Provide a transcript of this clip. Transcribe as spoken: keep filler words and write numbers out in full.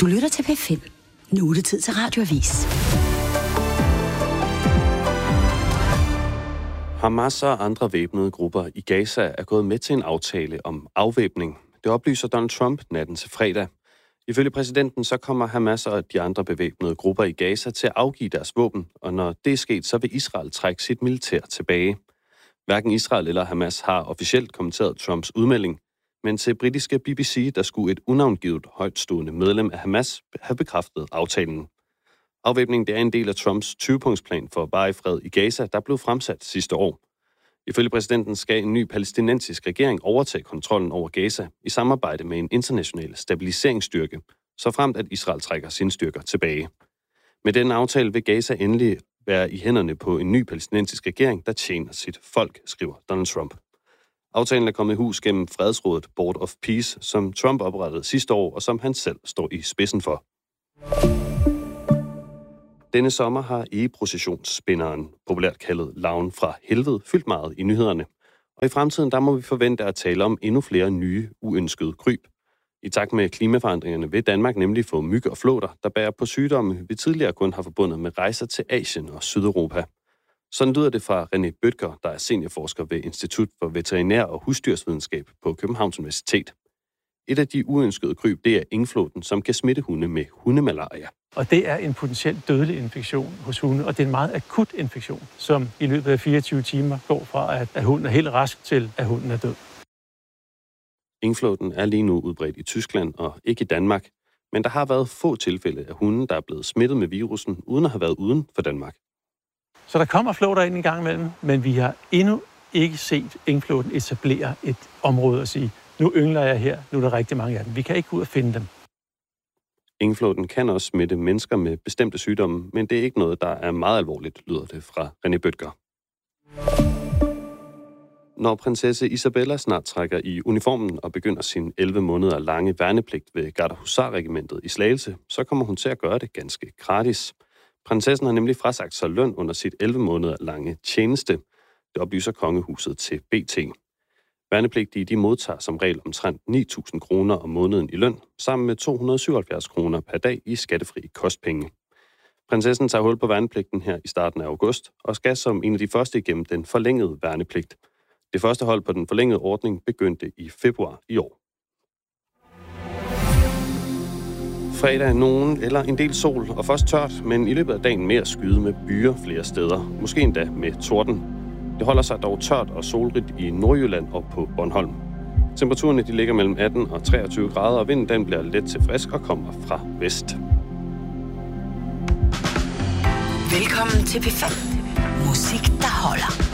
Du lytter til P fem. Nu er det tid til Radioavis. Hamas og andre væbnede grupper i Gaza er gået med til en aftale om afvæbning. Det oplyser Donald Trump natten til fredag. Ifølge præsidenten så kommer Hamas og de andre bevæbnede grupper i Gaza til at afgive deres våben, og når det er sket, så vil Israel trække sit militær tilbage. Hverken Israel eller Hamas har officielt kommenteret Trumps udmelding, men til britiske B B C, der skulle et unavngivet højtstående medlem af Hamas have bekræftet aftalen. Afvæbningen er en del af Trumps tyve-punktsplan for varig fred i Gaza, der blev fremsat sidste år. Ifølge præsidenten skal en ny palæstinensisk regering overtage kontrollen over Gaza i samarbejde med en international stabiliseringsstyrke, så fremt at Israel trækker sine styrker tilbage. Med den aftale vil Gaza endelig være i hænderne på en ny palæstinensisk regering, der tjener sit folk, skriver Donald Trump. Aftalen er kommet i hus gennem fredsrådet Board of Peace, som Trump oprettede sidste år, og som han selv står i spidsen for. Denne sommer har egeprocessionsspinderen, populært kaldet Larven fra Helvede, fyldt meget i nyhederne. Og i fremtiden der må vi forvente at tale om endnu flere nye, uønskede kryb. I takt med klimaforandringerne vil Danmark nemlig få myg og flåter, der bærer på sygdomme, vi tidligere kun har forbundet med rejser til Asien og Sydeuropa. Sådan lyder det fra René Bødker, der er seniorforsker ved Institut for Veterinær- og Husdyrsvidenskab på Københavns Universitet. Et af de uønskede kryb, det er engflåten, som kan smitte hunde med hundemalaria. Og det er en potentielt dødelig infektion hos hunde, og det er en meget akut infektion, som i løbet af fireogtyve timer går fra, at hunden er helt rask til, at hunden er død. Engflåten er lige nu udbredt i Tyskland og ikke i Danmark, men der har været få tilfælde af hunde, der er blevet smittet med virussen, uden at have været uden for Danmark. Så der kommer flåter ind en gang imellem, men vi har endnu ikke set engflåten etablere et område og sige, nu yngler jeg her, nu er der rigtig mange af dem. Vi kan ikke gå ud og finde dem. Engflåten kan også smitte mennesker med bestemte sygdomme, men det er ikke noget, der er meget alvorligt, lyder det fra René Bødker. Når prinsesse Isabella snart trækker i uniformen og begynder sin elleve måneder lange værnepligt ved Gardehusarregimentet i Slagelse, så kommer hun til at gøre det ganske gratis. Prinsessen har nemlig frasagt sig løn under sit elleve måneder lange tjeneste. Det oplyser kongehuset til B T. Værnepligtige de modtager som regel omtrent ni tusind kroner om måneden i løn, sammen med to hundrede og syvoghalvfjerds kroner per dag i skattefri kostpenge. Prinsessen tager hul på værnepligten her i starten af august, og skal som en af de første igennem den forlængede værnepligt. Det første hold på den forlængede ordning begyndte i februar i år. Fredag nogen eller en del sol og først tørt, men i løbet af dagen mere skyde med byer flere steder, måske endda med torden. Det holder sig dog tørt og solrigt i Nordjylland og på Bornholm. Temperaturerne de ligger mellem atten og treogtyve grader, og vinden den bliver let til frisk og kommer fra vest. Velkommen til P fem. Musik, der holder.